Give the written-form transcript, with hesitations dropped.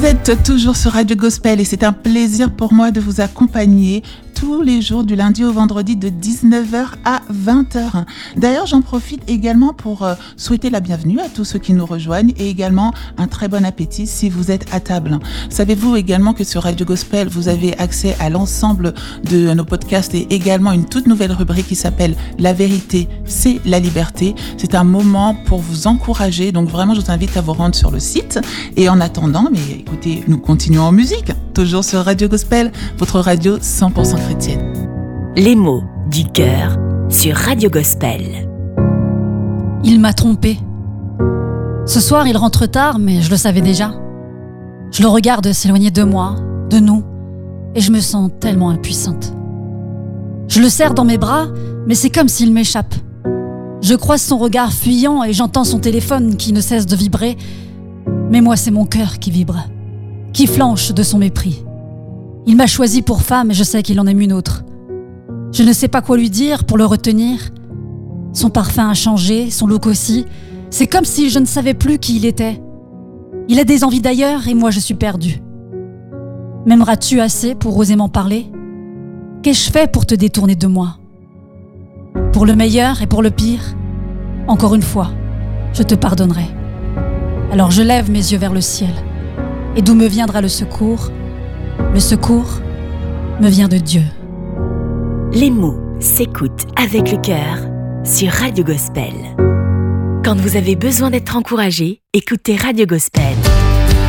êtes toujours sur Radio Gospel et c'est un plaisir pour moi de vous accompagner tous les jours du lundi au vendredi de 19h à 20h. D'ailleurs, j'en profite également pour souhaiter la bienvenue à tous ceux qui nous rejoignent et également un très bon appétit si vous êtes à table. Savez-vous également que sur Radio Gospel, vous avez accès à l'ensemble de nos podcasts et également une toute nouvelle rubrique qui s'appelle La vérité, c'est la liberté. C'est un moment pour vous encourager. Donc vraiment, je vous invite à vous rendre sur le site. Et en attendant, mais écoutez, nous continuons en musique. Toujours sur Radio Gospel, votre radio 100% chrétienne. Les mots du cœur sur Radio Gospel. Il m'a trompée. Ce soir, il rentre tard, mais je le savais déjà. Je le regarde s'éloigner de moi, de nous, et je me sens tellement impuissante. Je le serre dans mes bras, mais c'est comme s'il m'échappe. Je croise son regard fuyant et j'entends son téléphone qui ne cesse de vibrer. Mais moi, c'est mon cœur qui vibre, qui flanche de son mépris. Il m'a choisi pour femme et je sais qu'il en aime une autre. Je ne sais pas quoi lui dire pour le retenir. Son parfum a changé, son look aussi. C'est comme si je ne savais plus qui il était. Il a des envies d'ailleurs et moi je suis perdue. M'aimeras-tu assez pour oser m'en parler ? Qu'ai-je fait pour te détourner de moi ? Pour le meilleur et pour le pire, encore une fois, je te pardonnerai. Alors je lève mes yeux vers le ciel. Et d'où me viendra le secours ? Le secours me vient de Dieu. Les mots s'écoutent avec le cœur sur Radio Gospel. Quand vous avez besoin d'être encouragé, écoutez Radio Gospel.